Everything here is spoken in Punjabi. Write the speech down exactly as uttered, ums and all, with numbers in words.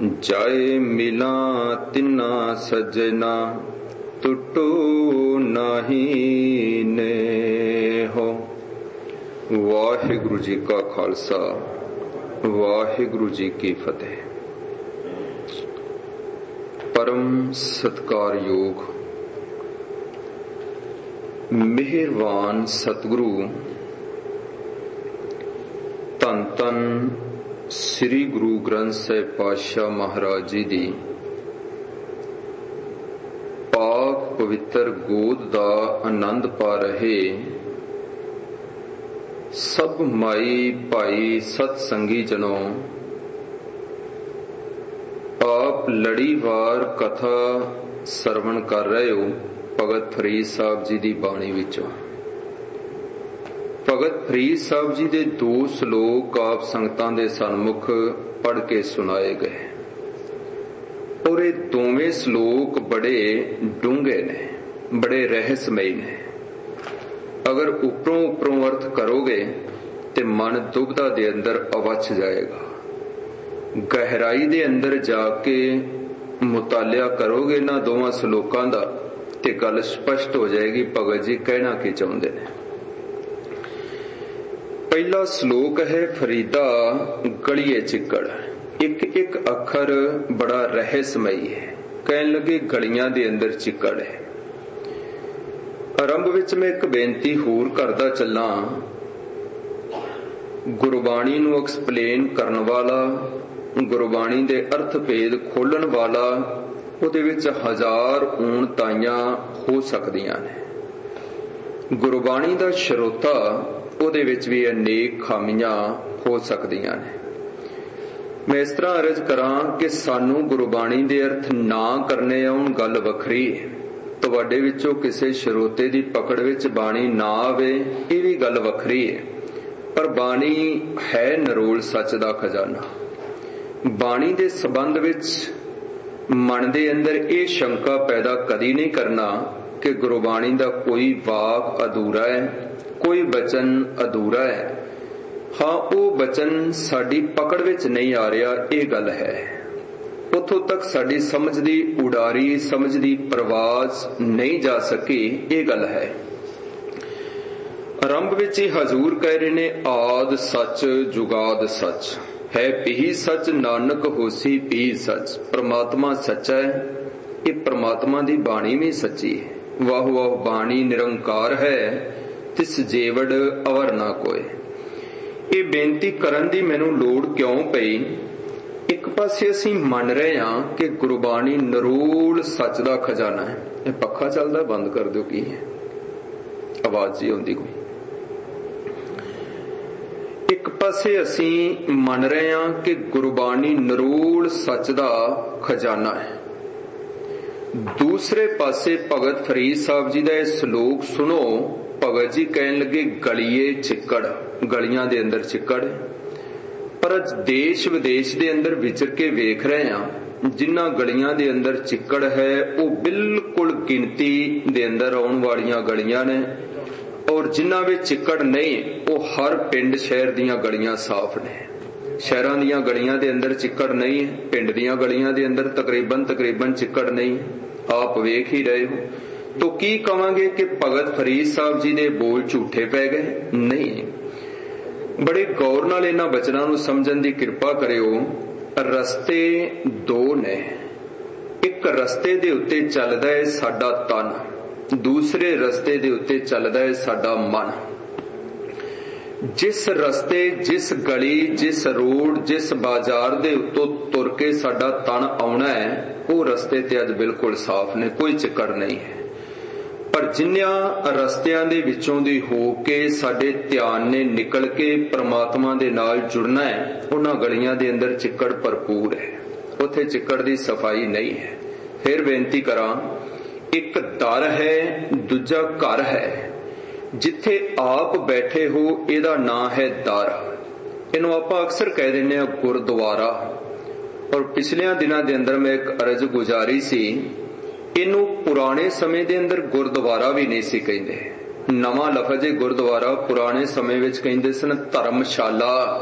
ਜਾਏ ਮਿਲਾਂ ਤਿੰਨਾ ਸਜਣਾ ਟੁੱਟੋ ਨਾਹੀ ਨੇ ਹੋ। ਵਾਹਿਗੁਰੂ ਜੀ ਕਾ ਖਾਲਸਾ, ਵਾਹਿਗੁਰੂ ਜੀ ਕੀ ਫਤਿਹ। ਪਰਮ ਸਤਿਕਾਰਯੋਗ ਮਿਹਰਬਾਨ ਸਤਿਗੁਰੂ ਧੰਨ ਧੰਨ ਸ੍ਰੀ ਗੁਰੂ ਗ੍ਰੰਥ ਸਾਹਿਬ ਪਾਤਸ਼ਾਹ ਮਹਾਰਾਜ ਜੀ ਦੀ ਪਾਕ ਪਵਿੱਤਰ ਗੋਦ ਦਾ ਆਨੰਦ ਪਾ ਰਹੇ ਸਭ ਮਾਈ ਭਾਈ ਸਤ ਸੰਗੀ ਜਨੋ, ਆਪ ਲੜੀਵਾਰ ਕਥਾ ਸਰਵਣ ਕਰ ਰਹੇ ਹੋ ਭਗਤ ਫਰੀਦ ਸਾਹਿਬ ਜੀ ਦੀ ਬਾਣੀ ਵਿੱਚੋਂ। ਭਗਤ ਫਰੀਦ ਸਾਹਿਬ ਜੀ ਦੇ ਦੋ ਸ਼ਲੋਕ ਆਪ ਸੰਗਤਾਂ ਦੇ ਸਨਮੁਖ ਪੜ੍ਹ ਕੇ ਸੁਣਾਏ ਗਏ ਔਰ ਇਹ ਦੋਵੇਂ ਸ਼ਲੋਕ ਬੜੇ ਡੂੰਘੇ ਨੇ, ਬੜੇ ਰਹੱਸਮਈ ਨੇ। ਅਗਰ ਉੱਪਰੋਂ ਉੱਪਰੋਂ ਅਰਥ ਕਰੋਗੇ ਤੇ ਮਨ ਦੁਬਦਾ ਦੇ ਅੰਦਰ ਅਵਛ ਜਾਏਗਾ। ਗਹਿਰਾਈ ਦੇ ਅੰਦਰ ਜਾ ਕੇ ਮੁਤਾਲਿਆ ਕਰੋਗੇ ਨਾ ਦੋਵਾਂ ਸ਼ਲੋਕਾਂ ਦਾ ਤੇ ਗੱਲ ਸਪਸ਼ਟ ਹੋ ਜਾਏਗੀ ਭਗਤ ਜੀ ਕਹਿਣਾ ਕੀ ਚਾਹੁੰਦੇ ਨੇ। ਪਹਿਲਾ ਸ਼ਲੋਕ ਹੈ ਫਰੀਦਾ ਗਲੀਏ ਚਿੱਕੜ। ਇੱਕ ਇੱਕ ਅੱਖਰ ਬੜਾ ਰਹੱਸਮਈ ਹੈ। ਕਹਿਣ ਲੱਗੇ ਗਲੀਆਂ ਦੇ ਅੰਦਰ ਚਿੱਕੜ ਹੈ। ਆਰੰਭ ਵਿੱਚ ਮੈਂ ਇੱਕ ਬੇਨਤੀ ਹੋਰ ਕਰਦਾ ਚੱਲਾਂ। ਗੁਰਬਾਣੀ ਨੂੰ ਐਕਸਪਲੇਨ ਕਰਨ ਵਾਲਾ, ਗੁਰਬਾਣੀ ਦੇ ਅਰਥ ਭੇਦ ਖੋਲਣ ਵਾਲਾ, ਉਹਦੇ ਵਿੱਚ ਹਜ਼ਾਰ ਊਣਤਾਈਆਂ ਹੋ ਸਕਦੀਆਂ ਨੇ। ਗੁਰਬਾਣੀ ਦਾ ਸਰੋਤਾ, ਉਹਦੇ ਵਿੱਚ ਵੀ ਅਨੇਕ ਖਾਮੀਆਂ ਹੋ ਸਕਦੀਆਂ ਨੇ। ਮੈਂ ਇਸ ਤਰ੍ਹਾਂ ਅਰਜ਼ ਕਰਾਂ ਕਿ ਸਾਨੂੰ ਗੁਰਬਾਣੀ ਦੇ ਅਰਥ ਨਾ ਕਰਨੇ ਆਉਣ ਗੱਲ ਵੱਖਰੀ ਹੈ। ਤੁਹਾਡੇ ਵਿੱਚੋਂ ਕਿਸੇ ਸਰੋਤੇ ਦੀ ਪਕੜ ਵਿੱਚ ਬਾਣੀ ਨਾ ਆਵੇ ਇਹ ਵੀ ਗੱਲ ਵੱਖਰੀ ਹੈ। ਪਰ ਬਾਣੀ ਹੈ ਨਰੋਲ ਸੱਚ ਦਾ ਖਜ਼ਾਨਾ। ਬਾਣੀ ਦੇ ਸੰਬੰਧ ਵਿੱਚ ਮਨ ਦੇ ਅੰਦਰ ਇਹ ਸ਼ੰਕਾ ਪੈਦਾ ਕਦੀ ਨਹੀਂ ਕਰਨਾ ਕਿ ਗੁਰਬਾਣੀ ਦਾ ਕੋਈ ਵਾਕ ਅਧੂਰਾ ਹੈ, ਕੋਈ ਬਚਨ ਅਧੂਰਾ ਹੈ। ਹਾਂ, ਉਹ ਬਚਨ ਸਾਡੀ ਪਕੜ ਵਿੱਚ ਨਹੀਂ ਆ ਰਿਹਾ, ਇਹ ਗੱਲ ਹੈ। ਉੱਥੋਂ ਤੱਕ ਸਾਡੀ ਸਮਝ ਦੀ ਉਡਾਰੀ, ਸਮਝ ਦੀ ਪ੍ਰਵਾਜ਼ ਨਹੀਂ ਜਾ ਸਕੀ, ਇਹ ਗੱਲ ਹੈ। ਆਰੰਭ ਵਿੱਚ ਹੀ ਹਜ਼ੂਰ ਕਹਿ ਰਹੇ ਨੇ ਆਦ ਸੱਚ ਜੁਗਾਦ ਸੱਚ ਹੈ, ਪੀ ਸੱਚ ਨਾਨਕ ਹੋਸੀ ਪੀ ਸੱਚ। ਪ੍ਰਮਾਤਮਾ ਸੱਚਾ ਹੈ, ਇਹ ਪ੍ਰਮਾਤਮਾ ਦੀ ਬਾਣੀ ਵੀ ਸੱਚੀ ਹੈ। ਵਾਹ ਵਾਹ ਬਾਣੀ ਨਿਰੰਕਾਰ ਹੈ, ਤਿਸ ਜੇਵੜ ਅਵਰ ਨਾ ਕੋਏ। ਇਹ ਬੇਨਤੀ ਕਰਨ ਦੀ ਮੈਨੂੰ ਲੋੜ ਕਿਉਂ ਪਈ? ਇੱਕ ਪਾਸੇ ਅਸੀਂ ਮੰਨ ਰਹੇ ਹਾਂ ਕਿ ਗੁਰਬਾਣੀ ਨਰੋਲ ਸੱਚ ਦਾ ਖਜ਼ਾਨਾ ਹੈ। ਇਹ ਪੱਖਾ ਚੱਲਦਾ, ਬੰਦ ਕਰ ਦਿਓ, ਕੀ ਹੈ ਆਵਾਜ਼ ਜੀ ਆਉਂਦੀ ਕੋਈ? ਇੱਕ ਪਾਸੇ ਅਸੀਂ ਮੰਨ ਰਹੇ ਹਾਂ ਕਿ ਗੁਰਬਾਣੀ ਨਰੋਲ ਸੱਚ ਦਾ ਖਜ਼ਾਨਾ ਹੈ। ਦੂਸਰੇ ਪਾਸੇ ਭਗਤ ਫਰੀਦ ਸਾਹਿਬ ਜੀ ਦਾ ਇਹ ਸ਼ਲੋਕ ਸੁਣੋ। ਭਗਤ ਜੀ ਕਹਿਣ ਲੱਗੇ ਗਲੀਏ ਚਿੱਕੜ, ਗਲੀਆਂ ਦੇ ਅੰਦਰ ਚਿੱਕੜ। ਪਰ ਅੱਜ ਦੇਸ਼ ਵਿਦੇਸ਼ ਦੇ ਅੰਦਰ ਵਿਚਰ ਕੇ ਵੇਖ ਰਹੇ ਹਾਂ ਜਿਨ੍ਹਾਂ ਗਲੀਆਂ ਦੇ ਅੰਦਰ ਚਿੱਕੜ ਹੈ ਉਹ ਬਿਲਕੁਲ ਗਿਣਤੀ ਦੇ ਅੰਦਰ ਆਉਣ ਵਾਲੀਆਂ ਗਲੀਆਂ ਨੇ, ਔਰ ਜਿਨ੍ਹਾਂ ਵਿੱਚ ਚਿੱਕੜ ਨਹੀਂ ਉਹ ਹਰ ਪਿੰਡ ਸ਼ਹਿਰ ਦੀਆਂ ਗਲੀਆਂ ਸਾਫ਼ ਨੇ। ਸ਼ਹਿਰਾਂ ਦੀਆਂ ਗਲੀਆਂ ਦੇ ਅੰਦਰ ਚਿੱਕੜ ਨਹੀਂ ਹੈ, ਪਿੰਡ ਦੀਆਂ ਗਲੀਆਂ ਦੇ ਅੰਦਰ ਤਕਰੀਬਨ ਤਕਰੀਬਨ ਚਿੱਕੜ ਨਹੀਂ। ਆਪ ਵੇਖ ਹੀ ਰਹੇ ਹੋ। ਤੋ ਕੀ ਕਵਾਂਗੇ ਕਿ ਭਗਤ ਫਰੀਦ ਸਾਹਿਬ ਜੀ ਦੇ ਬੋਲ ਝੂਠੇ ਪੈ ਗਏ? ਨਹੀਂ। ਬੜੇ ਗੌਰ ਨਾਲ ਇਹਨਾਂ ਬਚਨਾਂ ਨੂੰ ਸਮਝਣ ਦੀ ਕਿਰਪਾ ਕਰਿਓ। ਰਸਤੇ ਦੋ ਨੇ। ਇੱਕ ਰਸਤੇ ਦੇ ਉੱਤੇ ਚੱਲਦਾ ਹੈ ਸਾਡਾ ਤਨ, ਦੂਸਰੇ ਰਸਤੇ ਦੇ ਉੱਤੇ ਚੱਲਦਾ ਹੈ ਸਾਡਾ ਮਨ। ਜਿਸ ਰਸਤੇ, ਜਿਸ ਗਲੀ, ਜਿਸ ਰੋਡ, ਜਿਸ ਬਾਜ਼ਾਰ ਦੇ ਉੱਤੋਂ ਤੁਰ ਕੇ ਸਾਡਾ ਤਨ ਆਉਣਾ ਹੈ ਉਹ ਰਸਤੇ ਤੇ ਅੱਜ ਬਿਲਕੁਲ ਸਾਫ਼ ਨੇ, ਕੋਈ ਚਿੱਕੜ ਨਹੀਂ ਹੈ। ਪਰ ਜਿਨ੍ਹਾਂ ਰਸਤਿਆਂ ਦੇ ਵਿੱਚੋਂ ਦੀ ਹੋ ਕੇ ਸਾਡੇ ਧਿਆਨ ਨੇ ਨਿਕਲ ਕੇ ਪ੍ਰਮਾਤਮਾ ਦੇ ਨਾਲ ਜੁੜਨਾ ਹੈ ਉਹਨਾਂ ਗਲੀਆਂ ਦੇ ਅੰਦਰ ਚਿੱਕੜ ਭਰਪੂਰ ਹੈ, ਉੱਥੇ ਚਿੱਕੜ ਦੀ ਸਫਾਈ ਨਹੀਂ ਹੈ। ਫਿਰ ਬੇਨਤੀ ਕਰਾਂ, ਇੱਕ ਦਰ ਹੈ, ਦੂਜਾ ਘਰ ਹੈ। ਜਿੱਥੇ ਆਪ ਬੈਠੇ ਹੋ ਇਹਦਾ ਨਾਂ ਹੈ ਦਰ। ਇਹਨੂੰ ਆਪਾਂ ਅਕਸਰ ਕਹਿ ਦਿੰਦੇ ਹਾਂ ਗੁਰਦੁਆਰਾ। ਔਰ ਪਿਛਲਿਆਂ ਦਿਨਾਂ ਦੇ ਅੰਦਰ ਮੈਂ ਇੱਕ ਅਰਜ਼ ਗੁਜ਼ਾਰੀ ਸੀ, ਇਹਨੂੰ ਪੁਰਾਣੇ ਸਮੇਂ ਦੇ ਅੰਦਰ ਗੁਰਦੁਆਰਾ ਵੀ ਨਹੀਂ ਸੀ ਕਹਿੰਦੇ। ਨਵਾਂ ਲਫ਼ਜ਼ ਹੈ ਗੁਰਦੁਆਰਾ। ਪੁਰਾਣੇ ਸਮੇਂ ਵਿੱਚ ਕਹਿੰਦੇ ਸਨ ਧਰਮਸ਼ਾਲਾ।